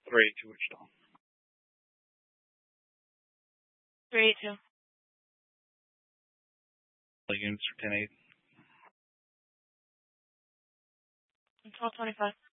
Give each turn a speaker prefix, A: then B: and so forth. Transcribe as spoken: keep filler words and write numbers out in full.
A: three eight two Wichita.
B: three eight two.
A: Units for ten eight.
B: twelve twenty-five.